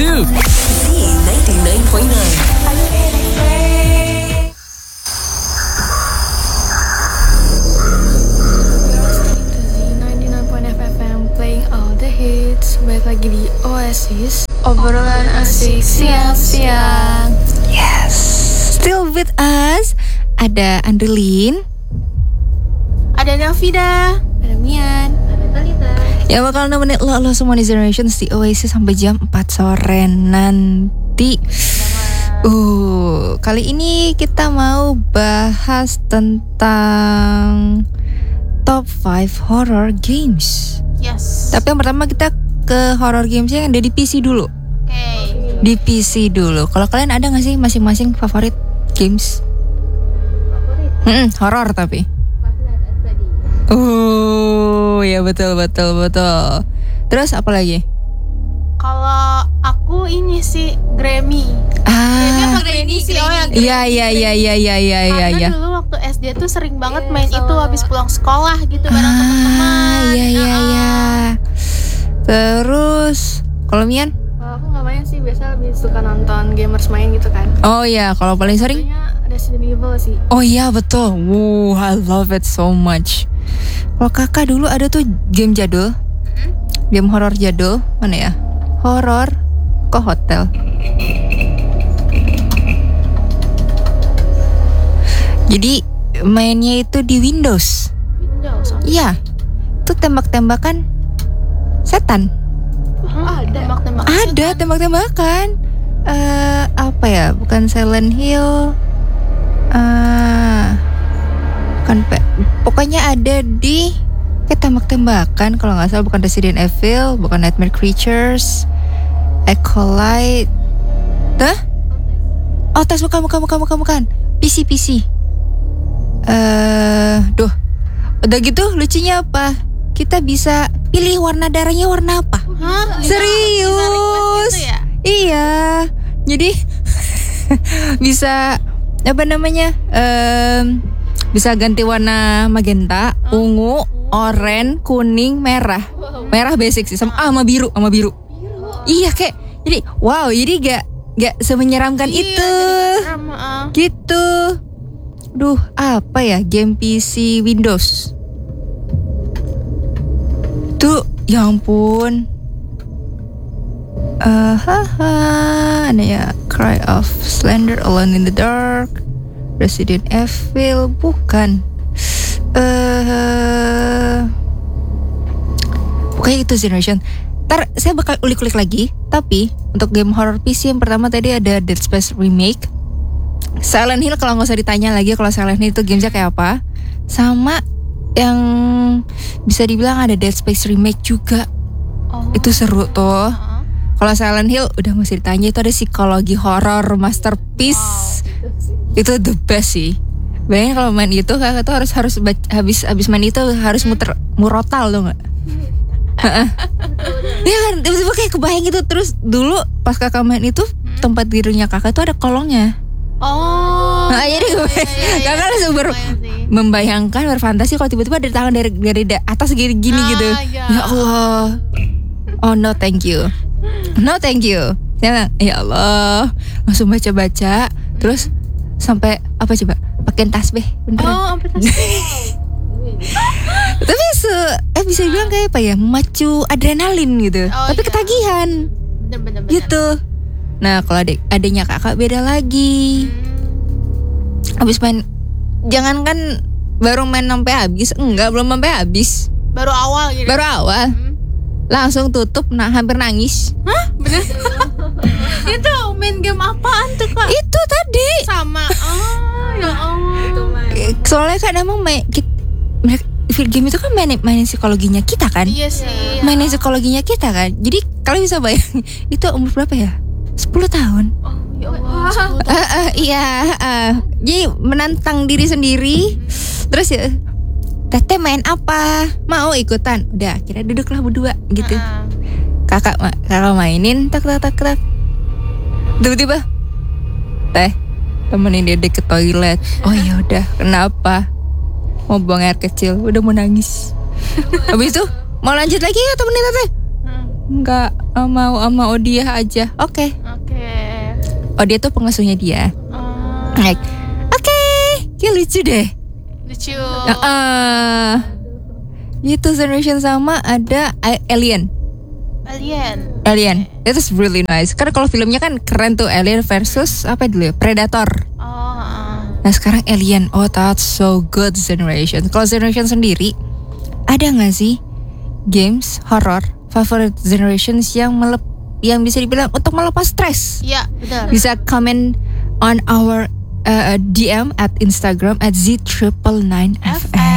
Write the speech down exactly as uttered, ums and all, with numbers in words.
to Z ninety-nine point nine. Balik lagi di Oasis, obrolan asik siang-siang. Yes, still with us. Ada Andelin, ada Nafida, ada Mian, ada Talita. yang bakal nemenin lo, lo semua di Generations di Oasis sampai jam empat sore nanti. Uh, kali ini kita mau bahas tentang top five horror games. Yes. Tapi yang pertama kita ke horror games yang ada di P C dulu. Oke. Okay. Di P C dulu. Kalau kalian ada nggak sih masing-masing favorit games? Favorit? Hmm, horror tapi. Oh, ya betul betul betul. Terus apa lagi? Kalau aku ini sih Grammy. Ah. Grammy apa Grammy sih? Oh ya. Iya iya iya iya iya iya iya. Karena dulu waktu S D tuh sering banget main itu habis pulang sekolah gitu bareng ah, teman-teman. Iya iya iya. Terus kalau Mian? Kalau aku nggak main sih, biasa lebih suka nonton gamers main gitu kan. Oh iya, kalau paling sering? Resident Evil sih. Oh iya betul. Wow, I love it so much. Kalau kakak dulu ada tuh game jadul, game horor jadul, mana ya? Horor ke hotel. Jadi mainnya itu di Windows. Windows. Iya, itu tembak-tembakan setan. Hmm, ada tembak-tembakan. Ada tembak-tembakan. Uh, apa ya? Bukan Silent Hill. Uh, bukan pe- pokoknya ada di kayak tembak-tembakan kalau nggak salah. Bukan Resident Evil, bukan Nightmare Creatures, Acolyte. Hah? Oh, tes bukan bukan bukan bukan bukan. P C P C. Eh, uh, duh. Udah gitu lucunya apa? Kita bisa pilih warna darahnya warna apa? Hah? Serius? Gitu ya? Iya. Jadi bisa apa namanya? Um, bisa ganti warna magenta, ungu, oranye, kuning, merah. Merah basic sih sama ah, sama biru, sama biru. Iya kayak jadi wow, jadi gak gak semenyeramkan iya, itu. Drama, uh. Gitu. Duh, apa ya game P C Windows? Tuh, ya ampun. Uh, haha, ada ya Cry of Slender, Alone in the Dark, Resident Evil, bukan. Uh, pokoknya itu Generation. Ntar saya bakal ulik-ulik lagi. Tapi untuk game horror P C yang pertama tadi ada Dead Space Remake. Silent Hill kalau nggak usah ditanya lagi kalau Silent Hill itu gamesnya kayak apa. Sama yang bisa dibilang ada Dead Space Remake juga. Oh. Itu seru tuh. Uh-huh. Kalau Silent Hill udah nggak usah ditanya, itu ada psikologi horror masterpiece. Wow. Itu the best sih. Bayangin kalau main itu kakak tuh harus harus baca, habis habis main itu harus muter murotal tuh nggak? Iya kan, tiba-tiba kayak kebayang gitu. Terus dulu pas kakak main itu tempat tidurnya kakak tuh ada kolongnya. Oh. Nah, jadi gue, iya, iya, iya, kakak langsung ber, membayangkan berfantasi kalau tiba-tiba ada tangan dari dari atas gini gini ah, gitu. Ya. ya Allah. Oh no thank you. No thank you. Ya, ya Allah. Langsung baca-baca terus sampai apa coba? Pakai tasbih beneran. Oh, pakai tasbih. Tapi se eh bisa dibilang kayak apa ya? Memacu adrenalin gitu. Oh, tapi iya. Ketagihan. Bener-bener. Gitu. Nah kalau adik adiknya kakak beda lagi. Hmm. Abis main, jangan kan baru main sampai habis, enggak belum sampai habis. Baru awal gitu. Baru awal. Hmm. Langsung tutup, nah hampir nangis. Hah? Bener? Itu main game apaan tuh kak? Itu tadi. Sama. Oh ya Allah. Soalnya kan emang main game itu kan mainin, mainin psikologinya kita kan. Iya sih. Mainin psikologinya kita kan. Jadi kalian bisa bayangin itu umur berapa ya? sepuluh tahun. Oh ya Allah. sepuluh tahun. Uh, uh, iya, uh. Jadi menantang diri sendiri. Terus ya, Teteh main apa? Mau ikutan? Udah, akhirnya duduklah berdua gitu. Uh. Kakak kakak mainin tak tak tak tak. Tiba-tiba, Teh, temenin Dedek ke toilet. Oh ya udah, kenapa? Mau buang air kecil, udah mau nangis. Habis itu mau lanjut lagi ya temenin Teteh? Enggak. Oh, mau sama Odia aja. Oke. Oke. Odia tuh pengasuhnya dia. Oh, Like, oke, kayak lucu deh. lucu. Uh, gitu Generation sama ada A- Alien. Alien. Alien. It is really nice. Karena kalau filmnya kan keren tuh Alien versus apa dulu ya? Predator. Oh, uh. Nah sekarang Alien. Oh that's so good Generation. Kalau Generation sendiri ada nggak sih games horror favorit Generations yang melep yang bisa dibilang untuk melepas stres? Iya, benar. Bisa comment on our uh, D M at Instagram at Z triple nine F M.